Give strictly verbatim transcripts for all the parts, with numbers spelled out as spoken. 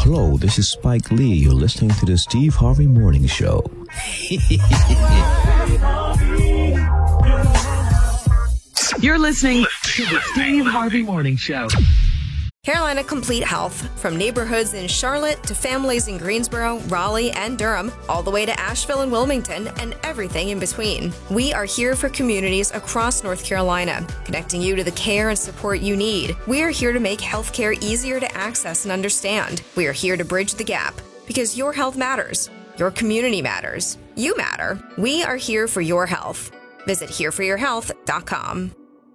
hello, this is Spike Lee. You're listening to the Steve Harvey Morning Show. You're listening to the Steve Harvey Morning Show. Carolina Complete Health. From neighborhoods in Charlotte to families in Greensboro, Raleigh, and Durham, all the way to Asheville and Wilmington, and everything in between. We are here for communities across North Carolina, connecting you to the care and support you need. We are here to make healthcare easier to access and understand. We are here to bridge the gap, because your health matters. Your community matters. You matter. We are here for your health. Visit here for your health dot com.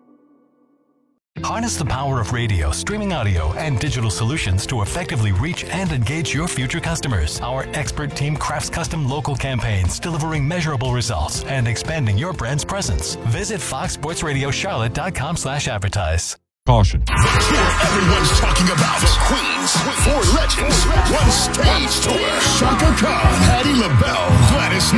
Harness the power of radio, streaming audio, and digital solutions to effectively reach and engage your future customers. Our expert team crafts custom local campaigns, delivering measurable results and expanding your brand's presence. Visit fox sports radio charlotte dot com slash advertise. Caution. The tour everyone's talking about. The Queens, Four Legends, One Stage Tour. Shaka Khan, Patti LaBelle, Gladys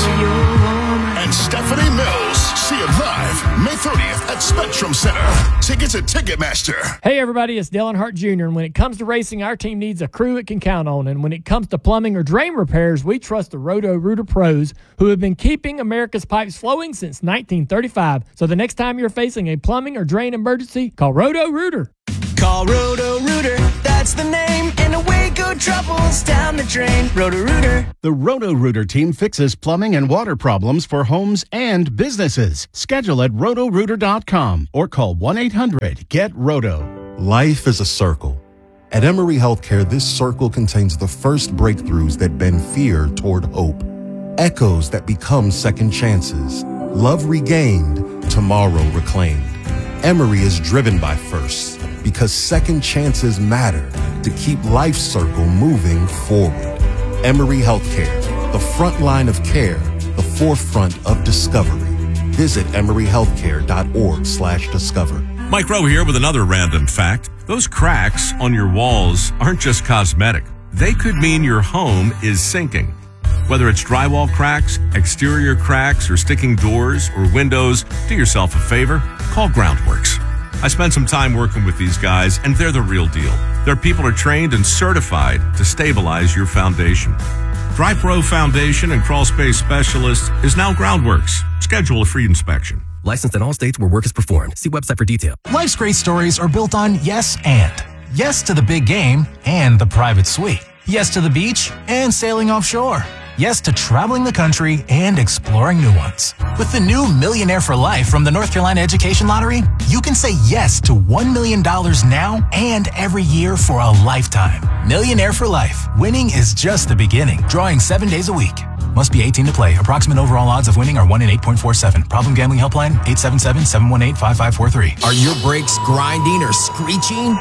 Knight, and Stephanie Mills. See it live May thirtieth at Spectrum Center. Tickets at Ticketmaster. Hey everybody, it's Dale Earnhardt Junior And when it comes to racing, our team needs a crew it can count on. And when it comes to plumbing or drain repairs, we trust the Roto-Rooter pros who have been keeping America's pipes flowing since nineteen thirty-five. So the next time you're facing a plumbing or drain emergency, call Roto-Rooter. Call Roto-Rooter, that's the name, and away go troubles down the drain. Roto-Rooter. The Roto-Rooter team fixes plumbing and water problems for homes and businesses. Schedule at roto rooter dot com or call one eight hundred get roto. Life is a circle. At Emory Healthcare, this circle contains the first breakthroughs that bend fear toward hope. Echoes that become second chances. Love regained, tomorrow reclaimed. Emory is driven by firsts because second chances matter to keep life's circle moving forward. Emory Healthcare, the front line of care, the forefront of discovery. Visit emory healthcare dot org slash discover. Mike Rowe here with another random fact. Those cracks on your walls aren't just cosmetic. They could mean your home is sinking. Whether it's drywall cracks, exterior cracks, or sticking doors or windows, do yourself a favor, call Groundworks. I spent some time working with these guys, and they're the real deal. Their people are trained and certified to stabilize your foundation. DryPro Foundation and Crawl Space Specialist is now Groundworks. Schedule a free inspection. Licensed in all states where work is performed. See website for detail. Life's great stories are built on yes and. Yes to the big game and the private suite. Yes to the beach and sailing offshore. Yes to traveling the country and exploring new ones. With the new Millionaire for Life from the North Carolina Education Lottery, you can say yes to one million dollars now and every year for a lifetime. Millionaire for Life. Winning is just the beginning. Drawing seven days a week. Must be eighteen to play. Approximate overall odds of winning are one in eight point four seven. Problem gambling helpline eight seven seven, seven one eight, five five four three. Are your brakes grinding or screeching?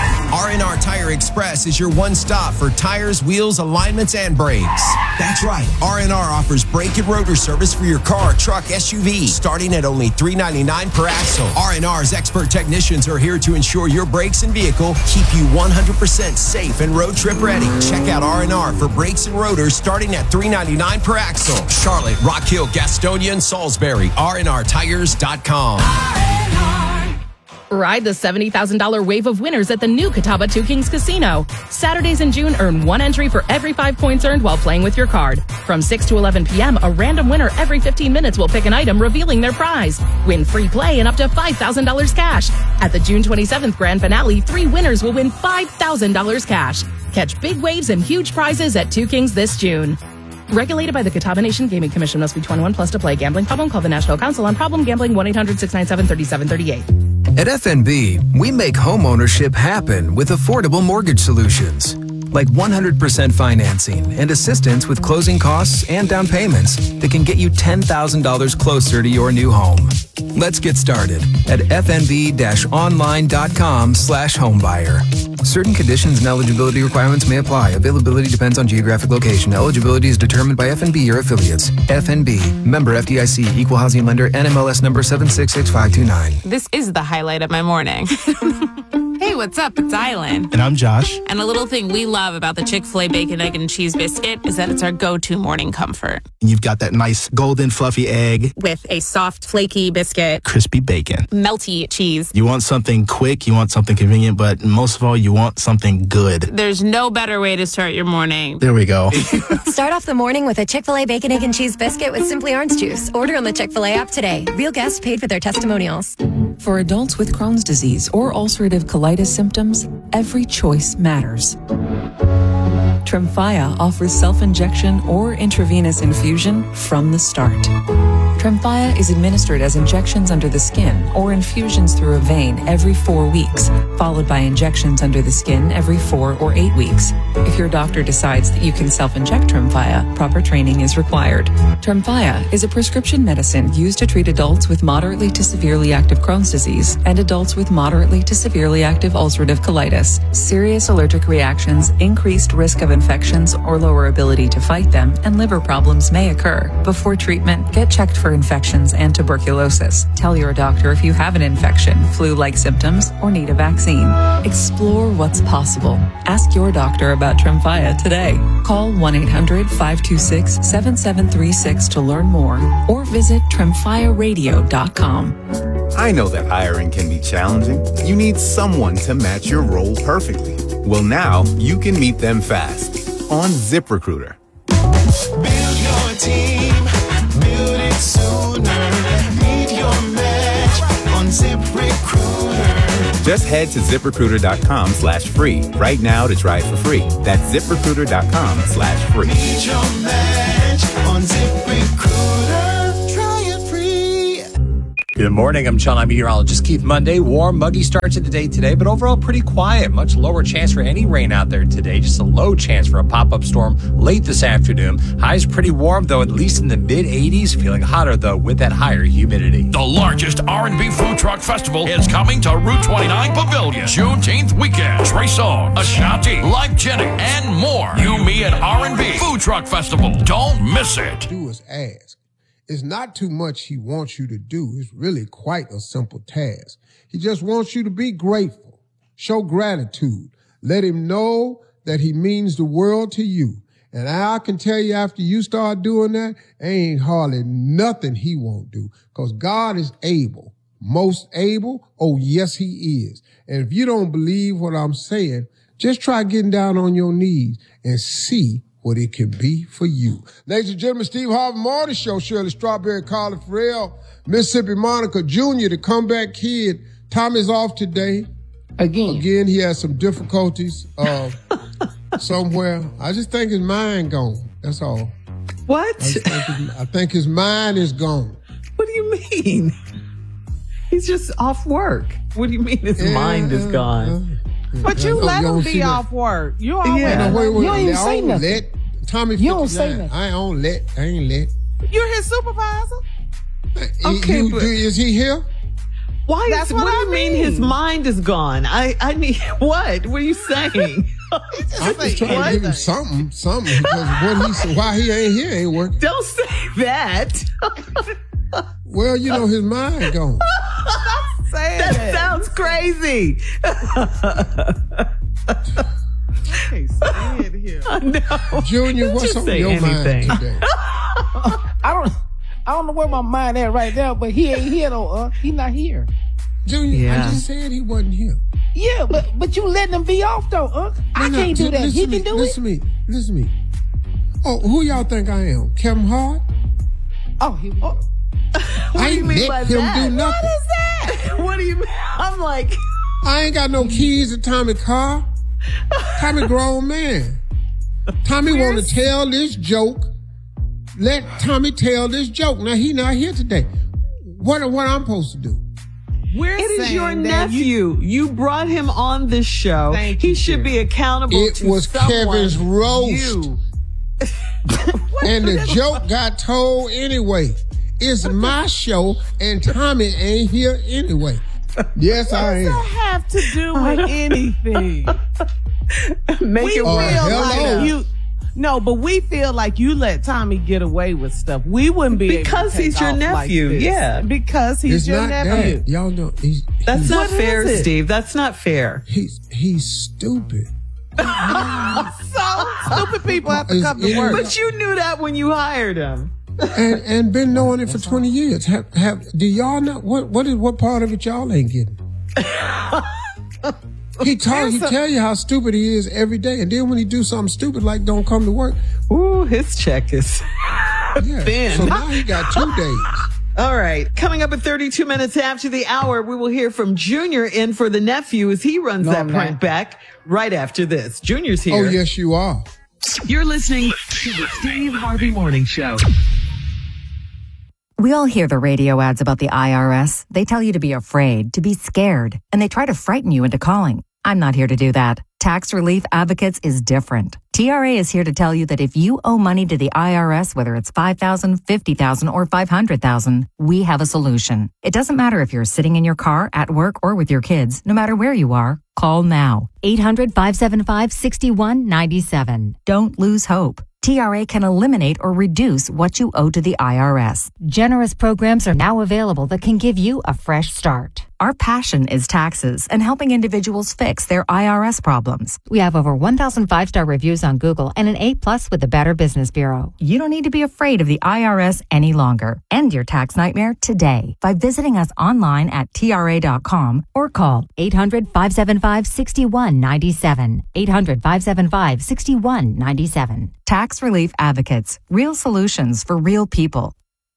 R and R Tire Express is your one stop for tires, wheels, alignments, and brakes. That's right. R and R offers brake and rotor service for your car, truck, S U V, starting at only three ninety-nine per axle. R and R's expert technicians are here to ensure your brakes and vehicle keep you one hundred percent safe and road trip ready. Check out R and R for brakes and rotors starting at three ninety-nine per axle. Charlotte, Rock Hill, Gastonia, and Salisbury. R and R tires dot com. Ride the seventy thousand dollars wave of winners at the new Catawba Two Kings Casino. Saturdays in June, earn one entry for every five points earned while playing with your card. From six to eleven p.m., a random winner every fifteen minutes will pick an item, revealing their prize. Win free play and up to five thousand dollars cash. At the June twenty-seventh grand finale, three winners will win five thousand dollars cash. Catch big waves and huge prizes at Two Kings this June. Regulated by the Catawba Nation Gaming Commission. Must be twenty-one plus to play. Gambling problem? Call the National Council on Problem Gambling, one eight hundred, six nine seven, three seven three eight. At F N B, we make homeownership happen with affordable mortgage solutions. Like one hundred percent financing and assistance with closing costs and down payments that can get you ten thousand dollars closer to your new home. Let's get started at f n b dash online dot com slash homebuyer. Certain conditions and eligibility requirements may apply. Availability depends on geographic location. Eligibility is determined by F N B or affiliates. F N B, member F D I C, equal housing lender, N M L S number seven six six five two nine. This is the highlight of my morning. Hey, what's up? It's Island. And I'm Josh. And a little thing we love about the Chick-fil-A Bacon, Egg, and Cheese Biscuit is that it's our go-to morning comfort. And you've got that nice golden fluffy egg. With a soft, flaky biscuit. Crispy bacon. Melty cheese. You want something quick, you want something convenient, but most of all, you want something good. There's no better way to start your morning. There we go. Start off the morning with a Chick-fil-A Bacon, Egg, and Cheese Biscuit with Simply Orange Juice. Order on the Chick-fil-A app today. Real guests paid for their testimonials. For adults with Crohn's disease or ulcerative colitis symptoms, every choice matters. Tremfya offers self-injection or intravenous infusion from the start. Tremfya is administered as injections under the skin or infusions through a vein every four weeks, followed by injections under the skin every four or eight weeks. If your doctor decides that you can self-inject Tremfya, proper training is required. Tremfya is a prescription medicine used to treat adults with moderately to severely active Crohn's disease and adults with moderately to severely active ulcerative colitis. Serious allergic reactions, increased risk of infections or lower ability to fight them, and liver problems may occur. Before treatment, get checked for infections and tuberculosis. Tell your doctor if you have an infection, flu-like symptoms, or need a vaccine. Explore what's possible. Ask your doctor about Tremfya today. Call one eight hundred five two six seven seven three six to learn more or visit tremfya radio dot com. I know that hiring can be challenging. You need someone to match your role perfectly. Well, now you can meet them fast on ZipRecruiter. Build your team, build it sooner. Meet your match on ZipRecruiter. Just head to ZipRecruiter.com slash free right now to try it for free. That's ZipRecruiter.com slash free. Meet your match on ZipRecruiter. Try it free. Good morning. I'm Channel nine meteorologist Keith Monday. Warm, muggy start to the day today, but overall pretty quiet. Much lower chance for any rain out there today. Just a low chance for a pop-up storm late this afternoon. Highs pretty warm, though, at least in the mid eighties. Feeling hotter, though, with that higher humidity. The largest R and B food truck festival is coming to Route twenty-nine Pavilion. Juneteenth weekend. Trey Songz, Ashanti, Life Jennings, and more. You, Me, and R and B Food Truck Festival. Don't miss it. Do is ask. It's not too much he wants you to do. It's really quite a simple task. He just wants you to be grateful. Show gratitude. Let him know that he means the world to you. And I can tell you after you start doing that, ain't hardly nothing he won't do. Because God is able. Most able? Oh, yes, he is. And if you don't believe what I'm saying, just try getting down on your knees and see what it can be for you. Ladies and gentlemen, Steve Harvey Morning Show, Shirley Strawberry, Carla Farrell, Mississippi Monica Junior, the comeback kid. Tommy's off today. Again. Again, he has some difficulties uh, somewhere. I just think his mind gone. That's all. What? I, think his, I think his mind is gone. What do you mean? He's just off work. What do you mean his Yeah, mind is gone? uh, But you Oh, let you him don't be see that? off work. You always Yeah, wait, wait, you don't even I say don't nothing. let Tommy You don't fifty-nine. say nothing. I don't let. I ain't let. You're his supervisor. Okay, you, but- do, is he here? Why? That's Is, what what do I you mean. mean. His mind is gone? I, I mean, what? What are you saying? I'm just trying to give him something, something, because what he said, why he ain't here ain't working. Don't say that. Well, you know, his mind gone. Say That it. sounds crazy. I can't stand him. No. Junior, what's Just on say your anything. mind today? I don't. I don't know where my mind at right now, but he ain't here though. Uh, he not here. Junior, Yeah. I just said he wasn't here. Yeah, but but you letting him be off though. Uh, I No, no, can't do ju- that. listen He to can me, do listen it. to me. Listen to me. Oh, who y'all think I am? Kevin Hart? Oh, here we go. What I do you ain't mean let by him that? do nothing. What is that? What do you mean? I'm like, I ain't got no keys to Tommy car. Tommy grown man. Tommy want to tell this joke. Let Tommy tell this joke. Now he not here today. What what I'm supposed to do? We're it is your saying that nephew. You, brought him on this show. Thank he you, should be accountable It to was someone. Kevin's roast. You. And the joke got told anyway. It's my show, and Tommy ain't here anyway. Yes, I What does am. that have to do with anything? Make we it Uh, real. hello. like you. No, but we feel like you let Tommy get away with stuff. We wouldn't be because able to take he's your off nephew. Like this. Yeah, because he's it's your not nephew. That. Y'all know he's, that's he's, not fair, Steve. That's not fair. He's he's stupid. So stupid people have to come to work. But you knew that when you hired him. and and been knowing it for twenty years. Have have do y'all know what what is what part of it y'all ain't getting? He tell he tell you how stupid he is every day, and then when he do something stupid like don't come to work, ooh, his check is yeah. thin. So now he got two days. All right. Coming up at thirty-two minutes after the hour, we will hear from Junior in for the nephew as he runs No, that I'm prank not. back right after this. Junior's here. Oh yes, you are. You're listening to the Steve Harvey Morning Show. We all hear the radio ads about the I R S. They tell you to be afraid, to be scared, and they try to frighten you into calling. I'm not here to do that. Tax Relief Advocates is different. T R A is here to tell you that if you owe money to the I R S, whether it's five thousand dollars, fifty thousand dollars, or five hundred thousand dollars, we have a solution. It doesn't matter if you're sitting in your car, at work, or with your kids. No matter where you are, call now. eight hundred, five seven five, six one nine seven. Don't lose hope. T R A can eliminate or reduce what you owe to the I R S. Generous programs are now available that can give you a fresh start. Our passion is taxes and helping individuals fix their I R S problems. We have over one thousand five-star reviews on Google and an A plus with the Better Business Bureau. You don't need to be afraid of the I R S any longer. End your tax nightmare today by visiting us online at T R A dot com or call eight hundred, five seven five, six one nine seven. eight hundred, five seven five, six one nine seven. Tax Relief Advocates. Real solutions for real people.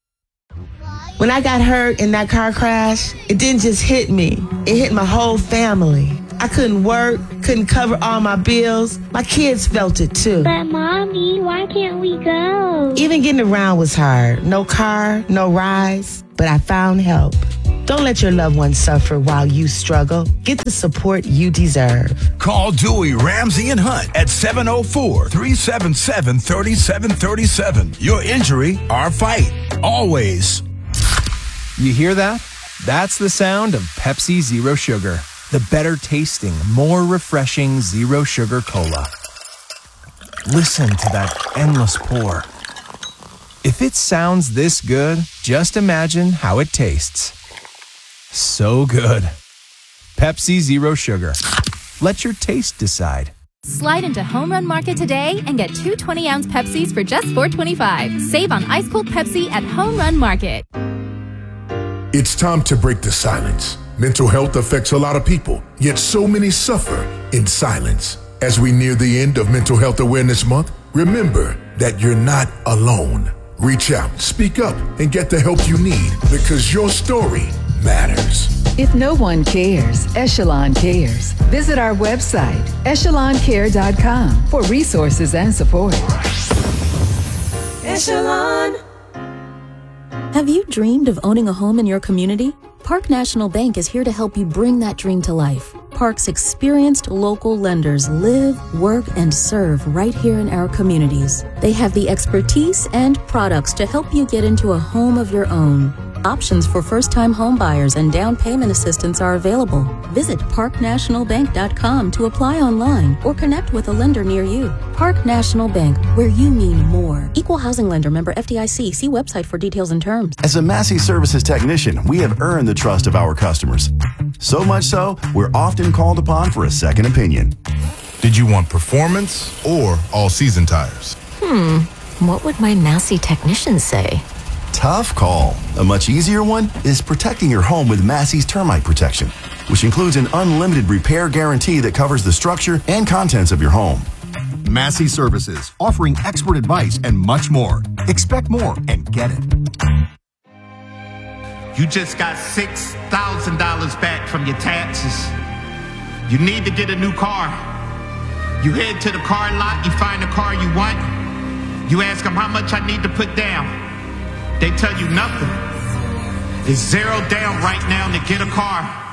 When I got hurt in that car crash, it didn't just hit me. It hit my whole family. I couldn't work, couldn't cover all my bills. My kids felt it too. But Mommy, why can't we go? Even getting around was hard. No car, no rides, but I found help. Don't let your loved ones suffer while you struggle. Get the support you deserve. Call Dewey, Ramsey, and Hunt at seven oh four, three seven seven, three seven three seven. Your injury, our fight. Always. You hear that? That's the sound of Pepsi Zero Sugar. The better tasting, more refreshing Zero Sugar Cola. Listen to that endless pour. If it sounds this good, just imagine how it tastes. So good. Pepsi Zero Sugar. Let your taste decide. Slide into Home Run Market today and get two twenty-ounce Pepsis for just four twenty-five. Save on ice-cold Pepsi at Home Run Market. It's time to break the silence. Mental health affects a lot of people, yet so many suffer in silence. As we near the end of Mental Health Awareness Month, remember that you're not alone. Reach out, speak up, and get the help you need because your story matters. If no one cares, Echelon cares. Visit our website, echelon care dot com, for resources and support. Echelon. Have you dreamed of owning a home in your community? Park National Bank is here to help you bring that dream to life. Park's experienced local lenders live, work, and serve right here in our communities. They have the expertise and products to help you get into a home of your own. Options for first-time homebuyers and down payment assistance are available. Visit park national bank dot com to apply online or connect with a lender near you. Park National Bank, where you mean more. Equal housing lender, member F D I C. See website for details and terms. As a Massey Services technician, we have earned the trust of our customers. So much so, we're often called upon for a second opinion. Did you want performance or all-season tires? Hmm, what would my Massey technician say? Tough call. A much easier one is protecting your home with Massey's termite protection, which includes an unlimited repair guarantee that covers the structure and contents of your home. Massey Services, offering expert advice and much more. Expect more and get it. You just got six thousand dollars back from your taxes. You need to get a new car. You head to the car lot, you find the car you want. You ask them how much I need to put down. They tell you nothing. It's zero down right now to get a car.